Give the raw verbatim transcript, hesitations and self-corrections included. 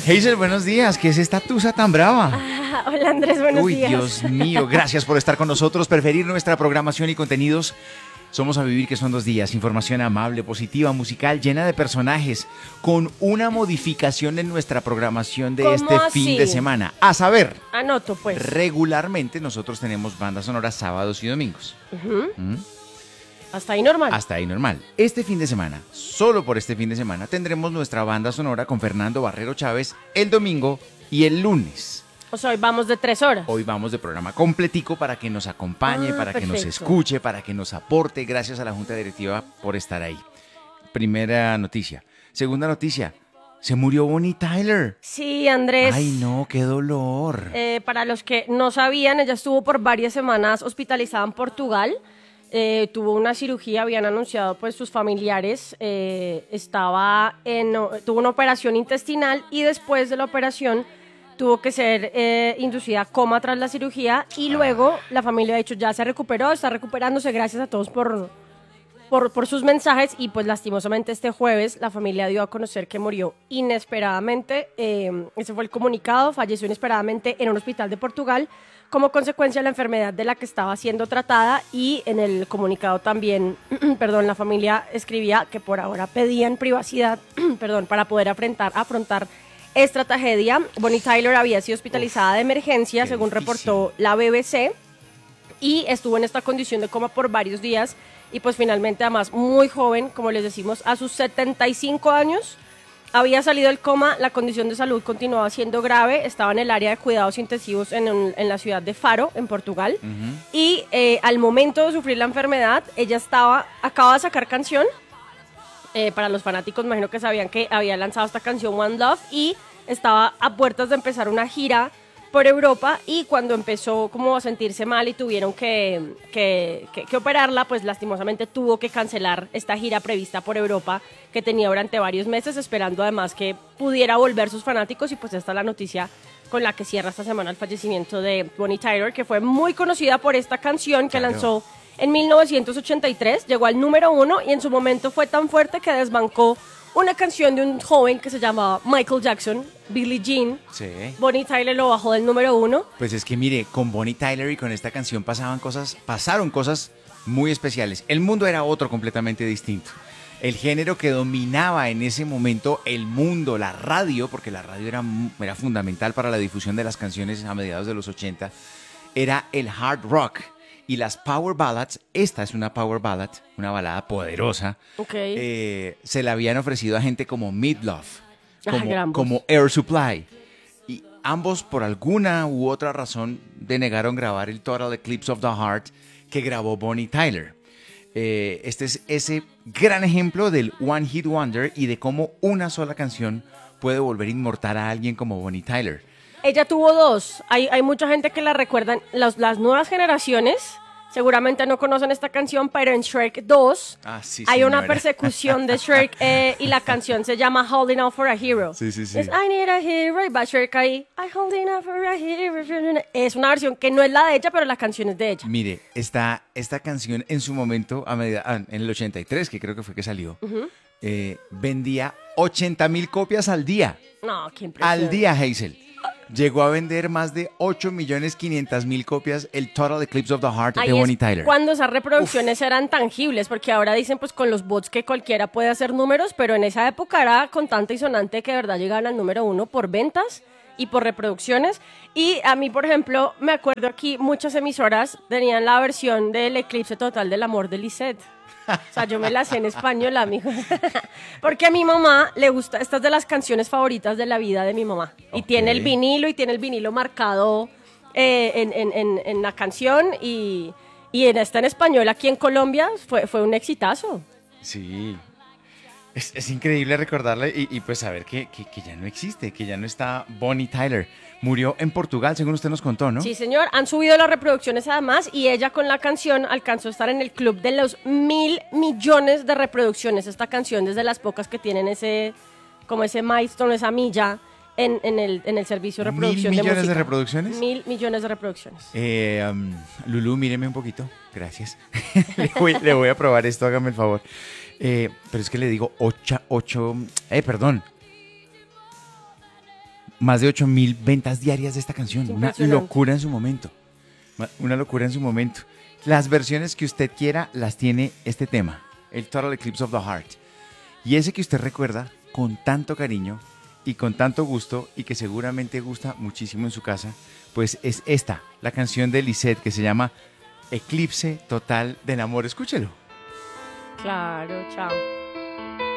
Hazel, buenos días. ¿Qué es esta tusa tan brava? Ah, hola Andrés, buenos Uy, días. Dios mío, gracias por estar con nosotros, preferir nuestra programación y contenidos. Somos A Vivir, que son dos días. Información amable, positiva, musical, llena de personajes, con una modificación en nuestra programación de ¿Cómo este así? fin de semana. A saber, Anoto, pues. regularmente nosotros tenemos bandas sonoras sábados y domingos. Ujú. ¿Mm? Hasta ahí normal. Hasta ahí normal. Este fin de semana, solo por este fin de semana, tendremos nuestra banda sonora con Fernando Barrero Chávez el domingo y el lunes. O sea, hoy vamos de tres horas. Hoy vamos de programa completico para que nos acompañe, Ah, para que nos perfecto. escuche, para que nos aporte. Gracias a la Junta Directiva por estar ahí. Primera noticia. Segunda noticia. Se murió Bonnie Tyler. Sí, Andrés. Ay, no, qué dolor. Eh, para los que no sabían, ella estuvo por varias semanas hospitalizada en Portugal. Eh, tuvo una cirugía, habían anunciado pues sus familiares. Eh, estaba en, tuvo una operación intestinal y después de la operación tuvo que ser eh, inducida a coma tras la cirugía y luego la familia ha dicho ya se recuperó, está recuperándose, gracias a todos por, por, por sus mensajes y pues lastimosamente este jueves la familia dio a conocer que murió inesperadamente. Eh, ese fue el comunicado, falleció inesperadamente en un hospital de Portugal como consecuencia de la enfermedad de la que estaba siendo tratada y en el comunicado también, perdón, la familia escribía que por ahora pedían privacidad, perdón, para poder afrontar, afrontar esta tragedia. Bonnie Tyler había sido hospitalizada de emergencia, qué según difícil. reportó la B B C, y estuvo en esta condición de coma por varios días y pues finalmente, además muy joven, como les decimos, a sus setenta y cinco años, había salido del coma, la condición de salud continuaba siendo grave, estaba en el área de cuidados intensivos en, un- en la ciudad de Faro, en Portugal, Ujú. y eh, al momento de sufrir la enfermedad, ella estaba, acaba de sacar canción. Eh, para los fanáticos, imagino que sabían que había lanzado esta canción One Love y estaba a puertas de empezar una gira por Europa, y cuando empezó como a sentirse mal y tuvieron que, que, que- que operarla, pues lastimosamente tuvo que cancelar esta gira prevista por Europa que tenía durante varios meses, esperando además que pudiera volver sus fanáticos, y pues esta es la noticia con la que cierra esta semana el fallecimiento de Bonnie Tyler, que fue muy conocida por esta canción que Claro. lanzó en mil novecientos ochenta y tres, llegó al número uno y en su momento fue tan fuerte que desbancó una canción de un joven que se llamaba Michael Jackson, Billie Jean. Sí. Bonnie Tyler lo bajó del número uno. Pues es que mire, con Bonnie Tyler y con esta canción pasaban cosas, pasaron cosas muy especiales. El mundo era otro completamente distinto. El género que dominaba en ese momento el mundo, la radio, porque la radio era, mu- era fundamental para la difusión de las canciones a mediados de los ochenta, era el hard rock y las power ballads. Esta es una power ballad, una balada poderosa. Ok. Eh, se la habían ofrecido a gente como Meatloaf, Ah, como, gran voz. como Air Supply. Y ambos, por alguna u otra razón, denegaron grabar el Total Eclipse of the Heart que grabó Bonnie Tyler. Eh, este es ese gran ejemplo del One Hit Wonder y de cómo una sola canción puede volver inmortal a alguien como Bonnie Tyler. Ella tuvo dos. Hay, hay mucha gente que la recuerdan. Las, las nuevas generaciones seguramente no conocen esta canción, pero en Shrek dos Ah, sí, hay una señora. persecución de Shrek eh, y la canción se llama Holding Out for a Hero. Sí, sí, sí. Es I need a hero y va Shrek ahí. I holding out for a hero. Es una versión que no es la de ella, pero la canción es de ella. Mire, esta, esta canción en su momento, a medida, ah, en el ochenta y tres, que creo que fue que salió, eh, vendía ochenta mil copias al día. No, qué impresión. Al día, Hazel. Llegó a vender más de ocho millones quinientas mil copias el Total Eclipse of the Heart Ahí de es Bonnie Tyler. cuando esas reproducciones eran tangibles, porque ahora dicen pues con los bots que cualquiera puede hacer números, pero en esa época era contante y sonante que de verdad llegaban al número uno por ventas y por reproducciones. Y a mí, por ejemplo, me acuerdo aquí muchas emisoras tenían la versión del Eclipse Total del Amor de Lisette. O sea, yo me la sé en español, amigo. Porque a mi mamá le gusta, esta es de las canciones favoritas de la vida de mi mamá. Y Ok. tiene el vinilo y tiene el vinilo marcado eh, en, en, en, en la canción. Y, y en esta en español aquí en Colombia fue, fue un exitazo. Sí. Es, es increíble recordarle y, y pues saber que, que, que ya no existe, que ya no está Bonnie Tyler. Murió en Portugal, según usted nos contó, ¿no? Sí, señor. Han subido las reproducciones además y ella con la canción alcanzó a estar en el club de los mil millones de reproducciones. Esta canción desde las pocas que tienen ese, como ese milestone, esa milla en, en, el, en el servicio de ¿Mil reproducción de millones de música. reproducciones? Mil millones de reproducciones. Eh, um, Lulú, míreme un poquito. Gracias. le, voy, le voy a probar esto, hágame el favor. Eh, pero es que le digo ocho, ocho, eh, perdón. más de ocho mil ventas diarias de esta canción. Una Impresionante. locura en su momento. Ma- Una locura en su momento. Las versiones que usted quiera las tiene este tema, el Total Eclipse of the Heart. Y ese que usted recuerda con tanto cariño y con tanto gusto y que seguramente gusta muchísimo en su casa, pues es esta, la canción de Lisette que se llama Eclipse Total del Amor. Escúchelo. Claro, chao.